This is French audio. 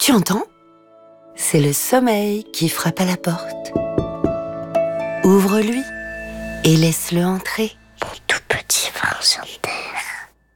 Tu entends ? C'est le sommeil qui frappe à la porte. Ouvre-lui et laisse-le entrer. Mon tout petit prince